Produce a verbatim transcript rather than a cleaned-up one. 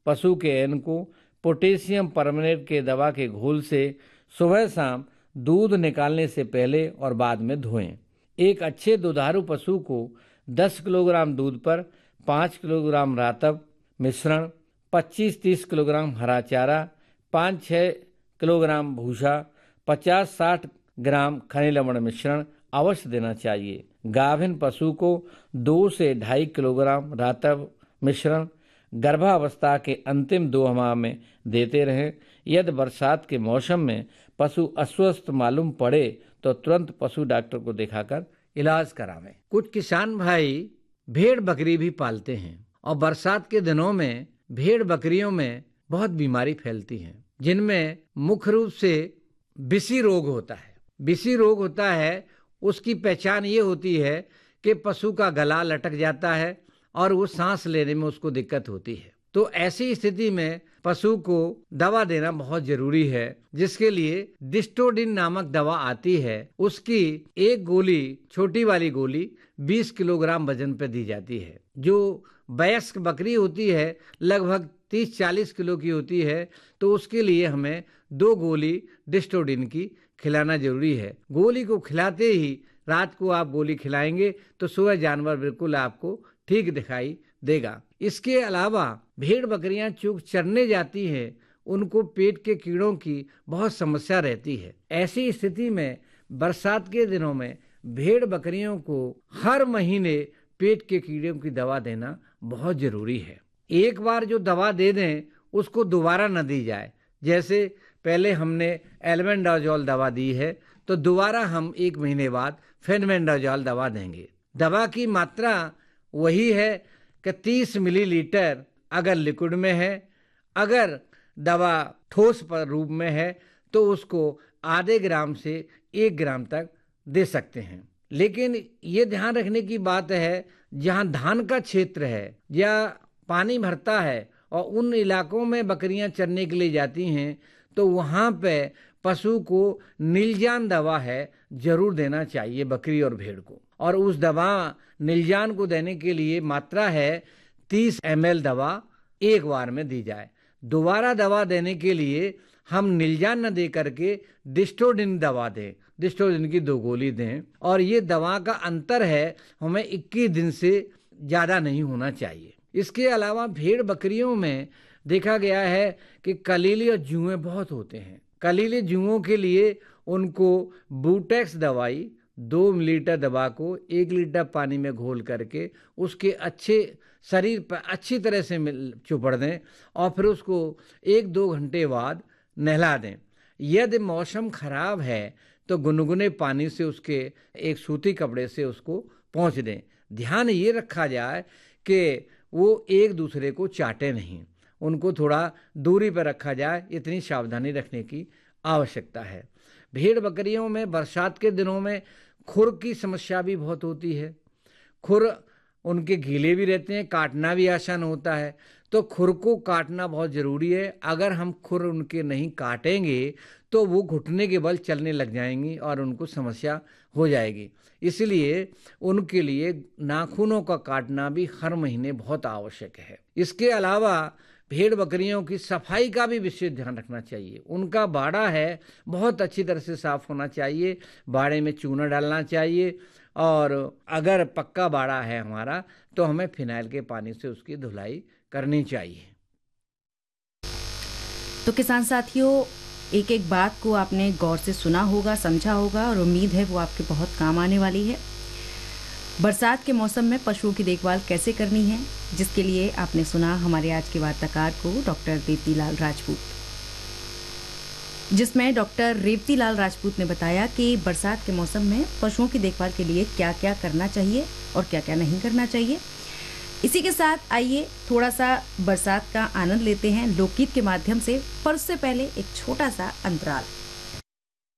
पशु के ऐन को पोटेशियम परमनेट के दवा के घोल से सुबह शाम दूध निकालने से पहले और बाद में धोएं। एक अच्छे दुधारू पशु को दस किलोग्राम दूध पर पाँच किलोग्राम रातब मिश्रण, पच्चीस तीस किलोग्राम हरा चारा, पाँच छः किलोग्राम भूसा, पचास साठ ग्राम खनिज लवण मिश्रण अवश्य देना चाहिए। गाभिन पशु को दो से ढाई किलोग्राम रातब मिश्रण गर्भावस्था के अंतिम दो माह में देते रहें। यदि बरसात के मौसम में पशु अस्वस्थ मालूम पड़े तो तुरंत पशु डॉक्टर को दिखाकर इलाज करावें। कुछ किसान भाई भेड़ बकरी भी पालते हैं और बरसात के दिनों में भेड़ बकरियों में बहुत बीमारी फैलती है, जिनमें मुख्य रूप से बिसी रोग होता है। बिसी रोग होता है, उसकी पहचान ये होती है कि पशु का गला लटक जाता है और वो सांस लेने में उसको दिक्कत होती है। तो ऐसी स्थिति में पशु को दवा देना बहुत जरूरी है, जिसके लिए डिस्टोडिन नामक दवा आती है। उसकी एक गोली, छोटी वाली गोली बीस किलोग्राम वजन पर दी जाती है। जो वयस्क बकरी होती है लगभग तीस चालीस किलो की होती है, तो उसके लिए हमें दो गोली डिस्टोडिन की खिलाना जरूरी है। गोली को खिलाते ही रात को आप गोली खिलाएंगे तो सुबह जानवर बिल्कुल आपको ठीक दिखाई देगा। इसके अलावा भेड़ बकरियां चूक चरने जाती हैं, उनको पेट के कीड़ों की बहुत समस्या रहती है। ऐसी स्थिति में बरसात के दिनों में भेड़ बकरियों को हर महीने पेट के कीड़ों की दवा देना बहुत जरूरी है। एक बार जो दवा दे दें उसको दोबारा न दी जाए। जैसे पहले हमने एल्बेंडाजोल दवा दी है तो दोबारा हम एक महीने बाद फेनबेंडाजोल दवा देंगे। दवा की मात्रा वही है कि तीस मिलीलीटर अगर लिक्विड में है, अगर दवा ठोस पर रूप में है तो उसको आधे ग्राम से एक ग्राम तक दे सकते हैं। लेकिन ये ध्यान रखने की बात है, जहाँ धान का क्षेत्र है या पानी भरता है और उन इलाकों में बकरियां चरने के लिए जाती हैं, तो वहाँ पे पशु को नीलजान दवा है जरूर देना चाहिए बकरी और भेड़ को। और उस दवा नीलजान को देने के लिए मात्रा है तीस एम एल दवा एक बार में दी जाए। दोबारा दवा देने के लिए हम नीलजान न दे करके डिस्टोडिन दवा दें, डिस्टोडिन की दो गोली दें। और ये दवा का अंतर है, हमें इक्कीस दिन से ज़्यादा नहीं होना चाहिए। इसके अलावा भेड़ बकरियों में देखा गया है कि कलीली और जुएं बहुत होते हैं। कलीली जुओं के लिए उनको बूटेक्स दवाई दो लीटर दवा को एक लीटर पानी में घोल करके उसके अच्छे शरीर पर अच्छी तरह से चुपड़ दें और फिर उसको एक दो घंटे बाद नहला दें। यदि मौसम खराब है तो गुनगुने पानी से उसके एक सूती कपड़े से उसको पोंछ दें। ध्यान ये रखा जाए कि वो एक दूसरे को चाटे नहीं, उनको थोड़ा दूरी पर रखा जाए, इतनी सावधानी रखने की आवश्यकता है। भेड़ बकरियों में बरसात के दिनों में खुर की समस्या भी बहुत होती है। खुर उनके गीले भी रहते हैं, काटना भी आसान होता है, तो खुर को काटना बहुत ज़रूरी है। अगर हम खुर उनके नहीं काटेंगे तो वो घुटने के बल चलने लग जाएंगी और उनको समस्या हो जाएगी। इसलिए उनके लिए नाखूनों का काटना भी हर महीने बहुत आवश्यक है। इसके अलावा भेड़ बकरियों की सफाई का भी विशेष ध्यान रखना चाहिए। उनका बाड़ा है बहुत अच्छी तरह से साफ होना चाहिए, बाड़े में चूना डालना चाहिए और अगर पक्का बाड़ा है हमारा तो हमें फिनाइल के पानी से उसकी धुलाई करनी चाहिए। तो किसान साथियों, एक एक बात को आपने गौर से सुना होगा, समझा होगा और उम्मीद है वो आपके बहुत काम आने वाली है। बरसात के मौसम में पशुओं की देखभाल कैसे करनी है, जिसके लिए आपने सुना हमारे आज के वार्ताकार को डॉक्टर रेवतीलाल राजपूत, जिसमें डॉक्टर रेवतीलाल राजपूत ने बताया कि बरसात के मौसम में पशुओं की देखभाल के लिए क्या क्या करना चाहिए और क्या क्या नहीं करना चाहिए। इसी के साथ आइए थोड़ा सा बरसात का आनंद लेते हैं लोकगीत के माध्यम से, पर उससे पहले एक छोटा सा अंतराल।